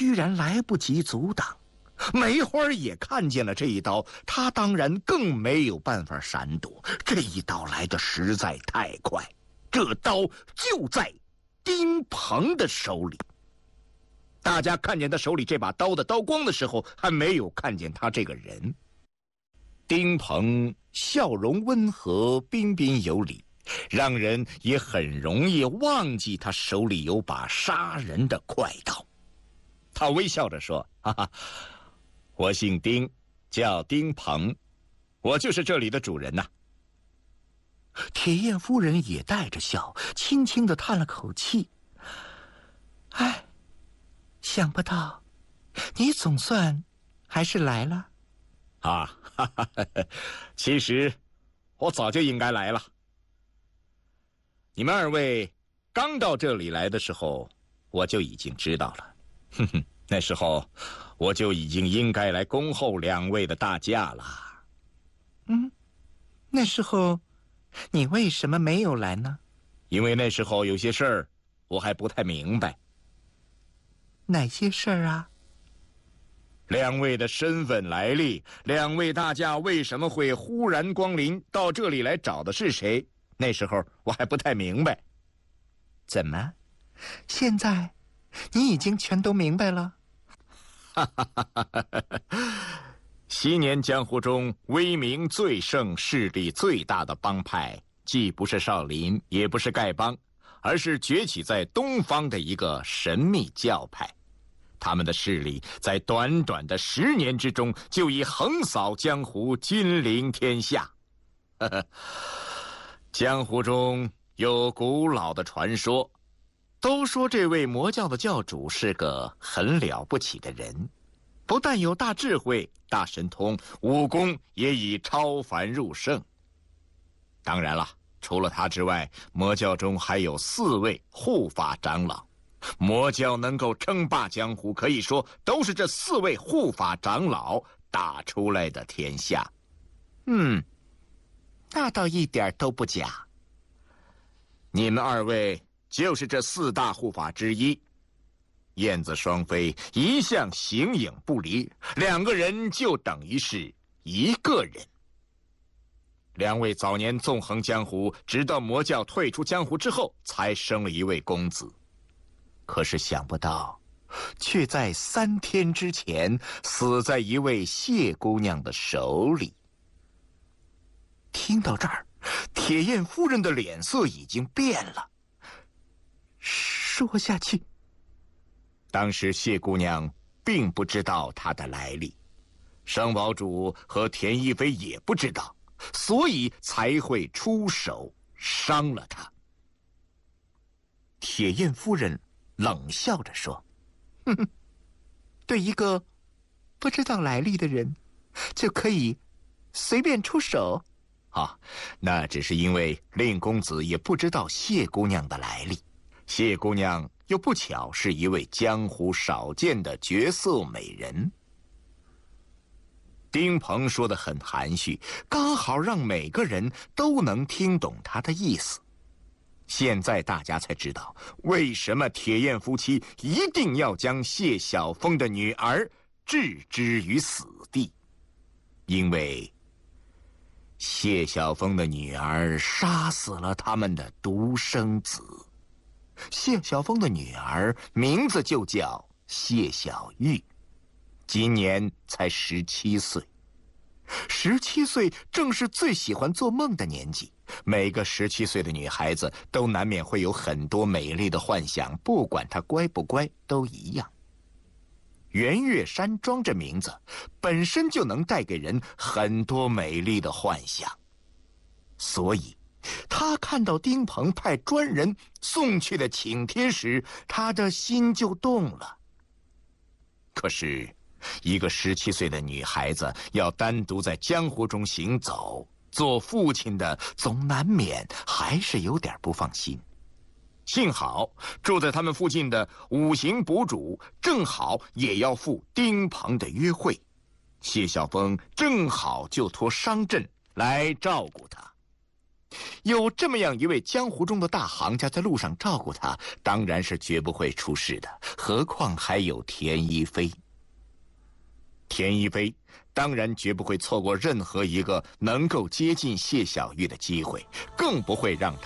居然来不及阻挡。梅花也看见了这一刀，他当然更没有办法闪躲。这一刀来得实在太快，这刀就在丁鹏的手里。大家看见他手里这把刀的刀光的时候，还没有看见他这个人。丁鹏笑容温和，彬彬有礼，让人也很容易忘记他手里有把杀人的快刀。他微笑着说：“哈哈，我姓丁，叫丁鹏，我就是这里的主人呐。”铁燕夫人也带着笑，轻轻地叹了口气：“哎，想不到，你总算还是来了。”啊，哈哈，其实我早就应该来了。你们二位刚到这里来的时候，我就已经知道了。哼哼，那时候我就已经应该来恭候两位的大驾了。那时候你为什么没有来呢？因为那时候有些事儿我还不太明白。哪些事儿啊？两位的身份来历，两位大驾为什么会忽然光临到这里来找的是谁？那时候我还不太明白。怎么，现在你已经全都明白了？昔年江湖中威名最盛、势力最大的帮派，既不是少林，也不是丐帮，而是崛起在东方的一个神秘教派。他们的势力在短短的10年之中，就已横扫江湖，君临天下。江湖中有古老的传说，都说这位魔教的教主是个很了不起的人，不但有大智慧、大神通，武功也已超凡入圣。当然了，除了他之外，魔教中还有4位护法长老。魔教能够称霸江湖，可以说都是这4位护法长老打出来的天下。那倒一点都不假。你们二位就是这4大护法之一。燕子双飞一向形影不离，2个人就等于是1个人。2位早年纵横江湖，直到魔教退出江湖之后，才生了1位公子。可是想不到，却在3天之前死在一位谢姑娘的手里。听到这儿，铁燕夫人的脸色已经变了。说下去。当时谢姑娘并不知道她的来历，商堡主和田一飞也不知道，所以才会出手伤了她。铁燕夫人冷笑着说：“对一个不知道来历的人，就可以随便出手？那只是因为令公子也不知道谢姑娘的来历。谢姑娘又不巧是一位江湖少见的绝色美人。”丁鹏说得很含蓄，刚好让每个人都能听懂他的意思。现在大家才知道，为什么铁燕夫妻一定要将谢晓峰的女儿置之于死地。因为谢晓峰的女儿杀死了他们的独生子。谢晓峰的女儿名字就叫谢晓玉，今年才17岁。17岁正是最喜欢做梦的年纪，每个17岁的女孩子都难免会有很多美丽的幻想，不管她乖不乖都一样。圆月山庄这名字本身就能带给人很多美丽的幻想，所以他看到丁鹏派专人送去的请帖时，他的心就动了。可是一个17岁的女孩子要单独在江湖中行走，做父亲的总难免还是有点不放心。幸好住在他们附近的五行补主正好也要赴丁鹏的约会，谢晓峰正好就托商镇来照顾他。 有这么样一位江湖中的大行家在路上照顾他，当然是绝不会出事的。何况还有田一飞。田一飞当然绝不会错过任何一个能够接近谢小玉的机会，更不会让